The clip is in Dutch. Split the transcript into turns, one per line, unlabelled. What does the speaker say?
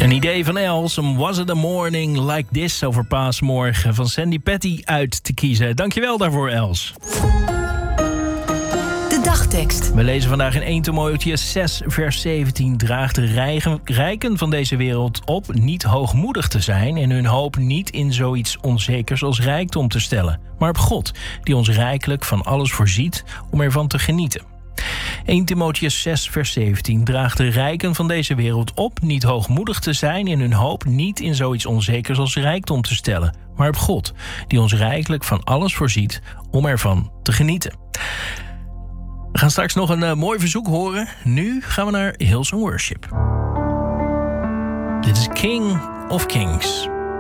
Een idee van Els, Was It a Morning Like This over paasmorgen van Sandy Patty uit te kiezen. Dankjewel daarvoor, Els.
De dagtekst.
We lezen vandaag in 1 Timotheüs 6 vers 17. Draagt de rijken van deze wereld op niet hoogmoedig te zijn en hun hoop niet in zoiets onzekers als rijkdom te stellen, maar op God, die ons rijkelijk van alles voorziet om ervan te genieten. 1 Timotheüs 6 vers 17. Draagt de rijken van deze wereld op niet hoogmoedig te zijn en hun hoop niet in zoiets onzekers als rijkdom te stellen, maar op God, die ons rijkelijk van alles voorziet om ervan te genieten. We gaan straks nog een mooi verzoek horen. Nu gaan we naar Hillsong Worship. Dit is King of Kings.